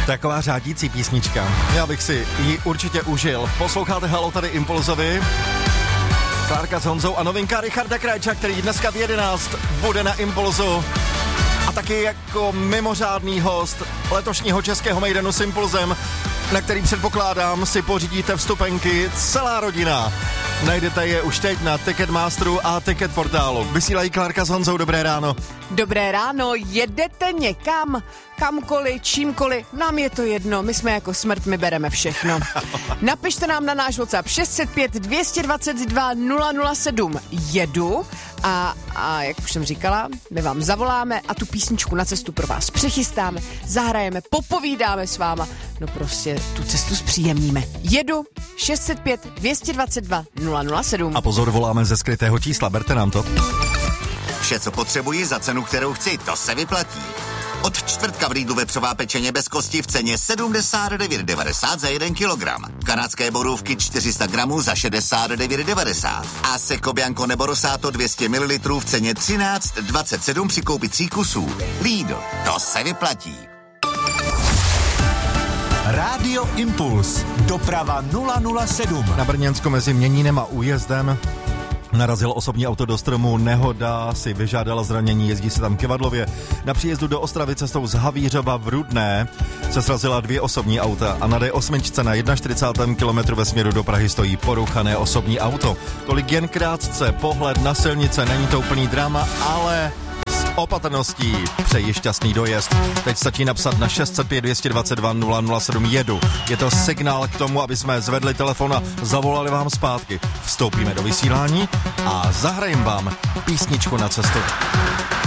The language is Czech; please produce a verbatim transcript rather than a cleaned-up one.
Taková řádící písnička. Já bych si ji určitě užil. Posloucháte Halo tady Impulzovi. Klárka s Honzou a novinka Richarda Krajča, který dneska v jedenáct bude na Impulzu. A taky jako mimořádný host letošního českého mejdanu s Impulzem, na který předpokládám si pořídíte vstupenky celá rodina. Najdete je už teď na Ticketmasteru a Ticket portálu. Vysílají Klárka s Honzou, dobré ráno. Dobré ráno, jedete někam, kamkoliv, čímkoliv, nám je to jedno, my jsme jako smrt, my bereme všechno. Napište nám na náš WhatsApp šest set pět dvě dvacet dva nula nula sedm jedu a, a jak už jsem říkala, my vám zavoláme a tu písničku na cestu pro vás přechystáme, zahrajeme, popovídáme s váma, no prostě tu cestu zpříjemníme. Jedu šest set pět dvě dvacet dva nula nula sedm. A pozor, voláme ze skrytého čísla, berte nám to. Vše, co potřebuji za cenu, kterou chci, to se vyplatí. Od čtvrtka v Lidlu vepřová pečeně bez kosti v ceně sedmdesát devět devadesát za jeden kilogram. Kanadské borůvky čtyři sta gramů za šedesát devět devadesát. A Seco Bianco nebo Rosato dvě stě mililitrů v ceně třináct dvacet sedm při koupi tří kusů. Lidl, to se vyplatí. Rádio Impuls. Doprava nula nula sedm. Na Brněnsku mezi Měnínem a Újezdem narazil osobní auto do stromu, nehoda si vyžádala zranění, jezdí se tam kivadlově. Na příjezdu do Ostravy cestou z Havířova v Rudné se srazila dvě osobní auta a na D osm na čtyřicátém prvním kilometru ve směru do Prahy stojí porouchané osobní auto. Tolik jen krátce, pohled na silnice, není to úplný drama, ale s opatrností přeji šťastný dojezd. Teď stačí napsat na šest set pět dvě dvacet dva nula nula sedm jedu. Je to signál k tomu, aby jsme zvedli telefon a zavolali vám zpátky. Vstoupíme do vysílání a zahrajeme vám písničku na cestu.